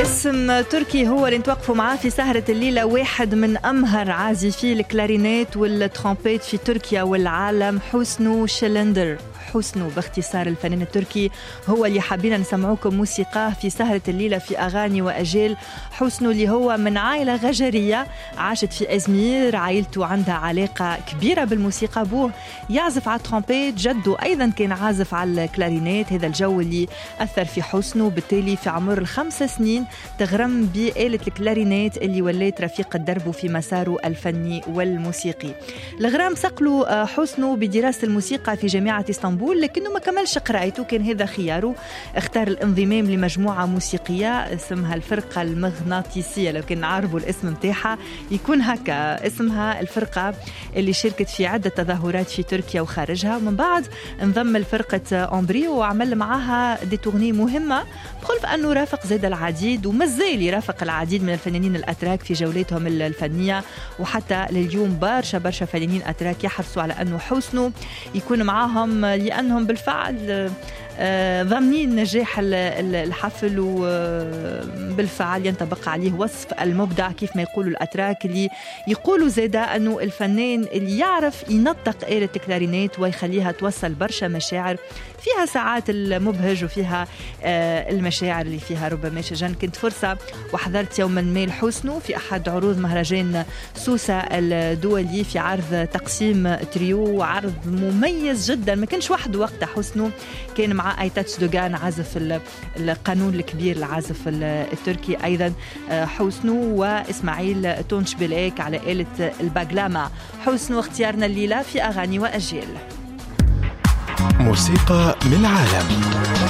اسم تركي هو اللي نتوقفوا معاه في سهرة الليلة، واحد من أمهر عازفي الكلارينات والترومبيت في تركيا والعالم، حسنو شلندر. حسنو باختصار الفنان التركي هو اللي حابين نسمعوكم موسيقاه في سهرة الليلة في أغاني وأجيال. حسنو اللي هو من عائلة غجرية عاشت في أزمير، عائلته عندها علاقة كبيرة بالموسيقى، أبوه يعزف على الترومبيت، جده أيضا كان عازف على الكلارينات. هذا الجو اللي أثر في حسنو، بالتالي في عمر 5 سنين تغرم بآلة الكلارينات اللي ولات رفيق دربه في مساره الفني والموسيقي. الغرام سقلوا حسنو بدراسة الموسيقى في جامعة اسطنبول، لكنه ما كملش قراءته، كان هذا خياره. اختار الانضمام لمجموعة موسيقية اسمها الفرقة المغناطيسية، لو كان نعرفوا الاسم متاعها يكون هكا اسمها الفرقة، اللي شاركت في عدة تظاهرات في تركيا وخارجها. ومن بعد انضم لفرقة أمبريو وعمل معها دي تورني مهمة، بخلف أنه رافق زاد العديد ومازال يرافق العديد من الفنانين الأتراك في جولاتهم الفنية. وحتى لليوم برشا فنانين أتراك يحرصوا على أنه حسنو يكون معهم، لأنهم بالفعل ضامنين نجاح الحفل، وبالفعل ينطبق عليه وصف المبدع كيف ما يقولوا الأتراك، اللي يقولوا زادا أنه الفنان اللي يعرف ينطق آلة الكلارينات ويخليها توصل برشا مشاعر، فيها ساعات المبهج وفيها المشاعر اللي فيها ربما شجن. كنت فرصة وحضرت يوما ما الحسنو في أحد عروض مهرجان سوسة الدولي في عرض تقسيم تريو، عرض مميز جدا. ما كانش وحده وقتها حسنو، كان مع ايتاتش دوغان عازف القانون الكبير العازف التركي، ايضا حسنو واسماعيل تونش بلاك على آلة الباغلاما. حسنو اختيارنا الليلة في أغاني وأجيال. موسيقى من العالم.